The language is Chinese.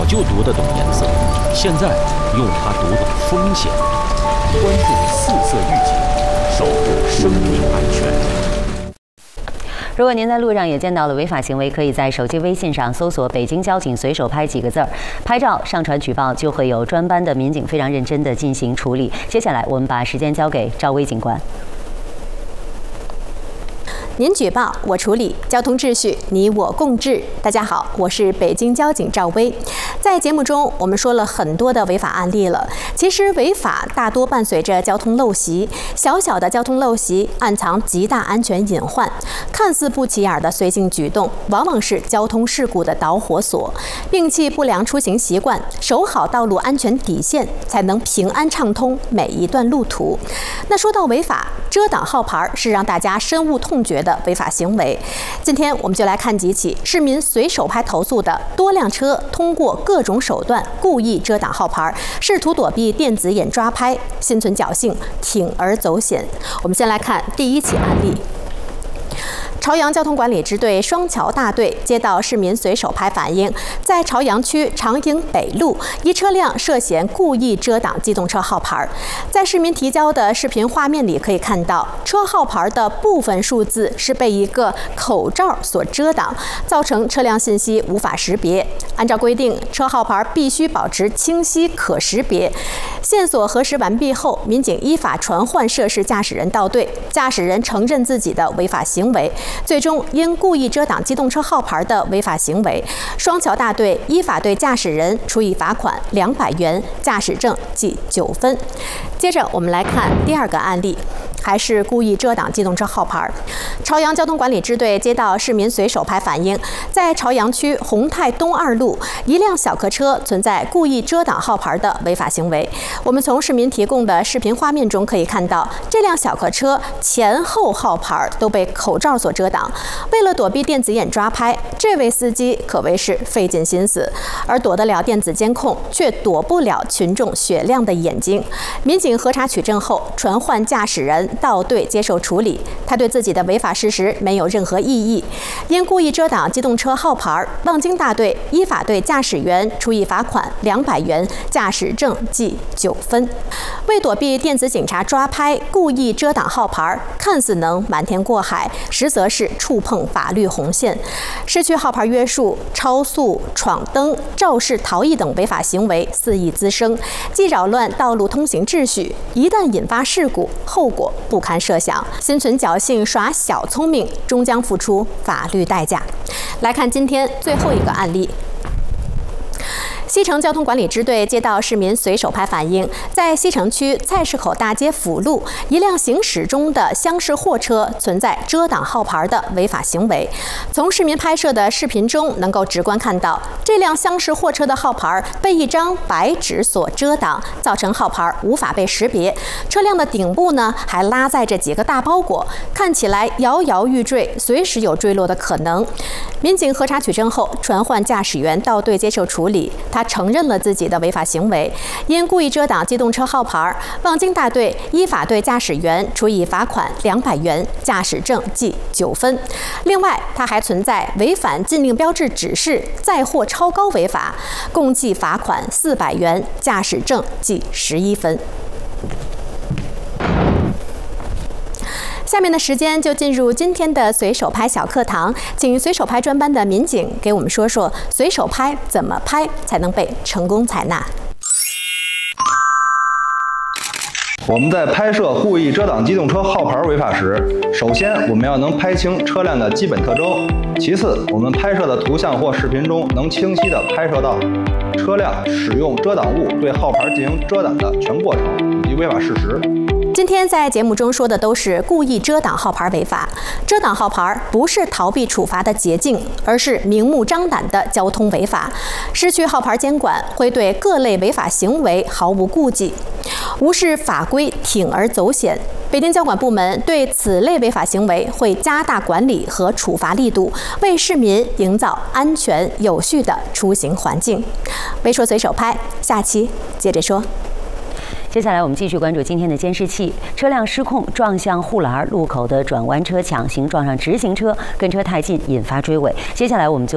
就读得懂颜色，现在用它读懂风险。关注四色预警，守护生命安全。 如果您在路上也见到了违法行为，可以在手机微信上搜索"北京交警随手拍"几个字儿，拍照上传举报，就会有专班的民警非常认真地进行处理。接下来，我们把时间交给赵薇警官。 您举报，我处理，交通秩序你我共治。大家好，我是北京交警赵薇。在节目中，我们说了很多的违法案例了。其实违法大多伴随着交通陋习，小小的交通陋习暗藏极大安全隐患。看似不起眼的随性举动，往往是交通事故的导火索。摒弃不良出行习惯，守好道路安全底线，才能平安畅通每一段路途。那说到违法，遮挡号牌是让大家深恶痛绝的违法行为。今天我们就来看几起市民随手拍投诉的多辆车通过各种手段故意遮挡号牌，试图躲避电子眼抓拍，心存侥幸，铤而走险。我们先来看第一起案例。朝阳交通管理支队双桥大队接到市民随手拍反映，在朝阳区长营北路，一车辆涉嫌故意遮挡机动车号牌。在市民提交的视频画面里可以看到，车号牌的部分数字是被一个口罩所遮挡，造成车辆信息无法识别。按照规定，车号牌必须保持清晰可识别。线索核实完毕后，民警依法传唤涉事驾驶人到队，驾驶人承认自己的违法行为。最终因故意遮挡机动车号牌的违法行为，双桥大队依法对驾驶人处以罚款200元，驾驶证记9分。接着我们来看第二个案例，还是故意遮挡机动车号牌。朝阳交通管理支队接到市民随手拍反映，在朝阳区宏泰东2路，一辆小客车存在故意遮挡号牌的违法行为。我们从市民提供的视频画面中可以看到，这辆小客车前后号牌都被口罩所遮挡。为了躲避电子眼抓拍，这位司机可谓是费尽心思，而躲得了电子监控，却躲不了群众雪亮的眼睛。民警核查取证后，传唤驾驶人到队接受处理。他对自己的违法事实没有任何异议。因故意遮挡机动车号牌，望京大队依法对驾驶员处以罚款200元，驾驶证记9分。为躲避电子警察抓拍，故意遮挡号牌，看似能瞒天过海，实则是触碰法律红线。失去号牌约束、超速、闯灯、肇事逃逸等违法行为肆意滋生，既扰乱道路通行秩序，一旦引发事故，后果不堪设想。心存侥幸耍小聪明，终将付出法律代价。来看今天最后一个案例。西城交通管理支队接到市民随手拍反映，在西城区菜市口大街辅路，一辆行驶中的厢式货车存在遮挡号牌的违法行为。从市民拍摄的视频中能够直观看到，这辆厢式货车的号牌被一张白纸所遮挡，造成号牌无法被识别。车辆的顶部呢还拉载着几个大包裹，看起来摇摇欲坠，随时有坠落的可能。民警核查取证后，传唤驾驶员到队接受处理。他承认了自己的违法行为，因故意遮挡机动车号牌，望京大队依法对驾驶员处以罚款200元，驾驶证记9分。另外，他还存在违反禁令标志指示、载货超高违法，共计罚款400元，驾驶证记11分。下面的时间就进入今天的随手拍小课堂，请随手拍专班的民警给我们说说随手拍怎么拍才能被成功采纳。 我们在拍摄故意遮挡机动车号牌违法时，首先我们要能拍清车辆的基本特征，其次我们拍摄的图像或视频中能清晰地拍摄到车辆使用遮挡物对号牌进行遮挡的全过程以及违法事实。 今天在节目中说的都是故意遮挡号牌违法。遮挡号牌不是逃避处罚的捷径，而是明目张胆的交通违法。失去号牌监管会对各类违法行为毫无顾忌，无视法规，铤而走险。北京交管部门对此类违法行为会加大管理和处罚力度，为市民营造安全有序的出行环境。微说随手拍，下期接着说。 接下来我们继续关注今天的监视器，车辆失控撞向护栏，路口的转弯车抢行撞上直行车，跟车太近引发追尾。接下来我们就